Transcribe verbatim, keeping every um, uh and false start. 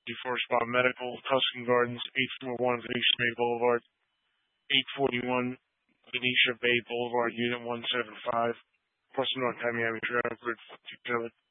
Forest Spot Medical, Tuscan Gardens, eight forty-one Venetia Bay Boulevard, eight forty-one Venetia Bay Boulevard, Unit one seventy-five, plus North Miami Trail, Grid fifty-seven.